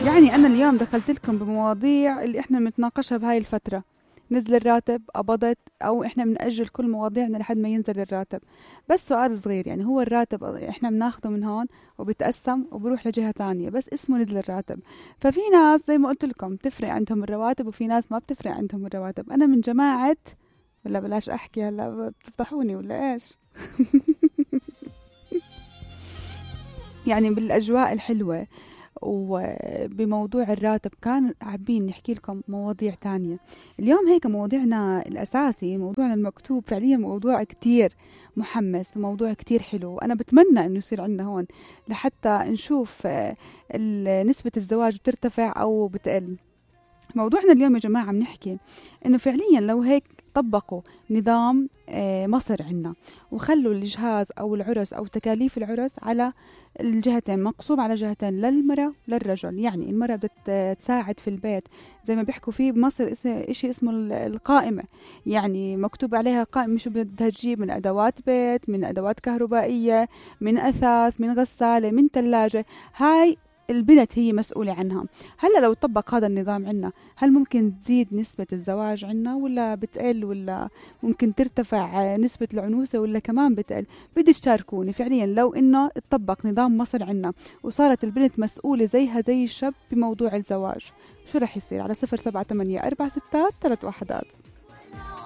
يعني أنا اليوم دخلت لكم بمواضيع اللي إحنا بنتناقشها بهاي الفترة. نزل الراتب، قبضت، أو إحنا بنأجل كل مواضيعنا لحد ما ينزل الراتب. بس سؤال صغير، يعني هو الراتب إحنا بناخده من هون وبتقسم وبروح لجهة تانية، بس اسمه نزل الراتب. ففي ناس زي ما قلت لكم تفرق عندهم الرواتب، وفي ناس ما بتفرق عندهم الرواتب. أنا من جماعة، ولا بلاش أحكي هلا بتفضحوني ولا إيش؟ يعني بالأجواء الحلوة وبموضوع الراتب كان حابين نحكي لكم مواضيع تانية. اليوم هيك موضوعنا الأساسي، موضوعنا المكتوب فعليا موضوع كتير محمس وموضوع كتير حلو. أنا بتمنى أنه يصير عندنا هون لحتى نشوف نسبة الزواج بترتفع أو بتقل. موضوعنا اليوم يا جماعة بنحكي إنه فعليا لو هيك طبقوا نظام مصر عنا، وخلوا الجهاز أو العرس أو تكاليف العرس على الجهتين، مقسوم على جهتين، للمرأة وللرجل. يعني المرأة بدها تساعد في البيت، زي ما بيحكوا فيه بمصر إشي اسمه القائمة. يعني مكتوب عليها قائمة شو بدها تجيب من أدوات بيت، من أدوات كهربائية، من أثاث، من غسالة، من ثلاجة. هاي البنت هي مسؤولة عنها. هلا لو طبق هذا النظام عنا، هل ممكن تزيد نسبة الزواج عنا ولا بتقل، ولا ممكن ترتفع نسبة العنوسة ولا كمان بتقل؟ بدي تشاركوني فعليا لو انه اتطبق نظام مصر عنا وصارت البنت مسؤولة زيها زي الشاب بموضوع الزواج، شو رح يصير؟ على 0784 46 3 وحدات.